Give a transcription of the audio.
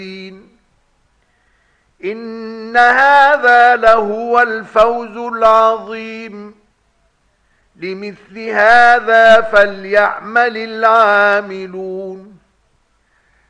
إن هذا لهو الفوز العظيم. لمثل هذا فليعمل العاملون.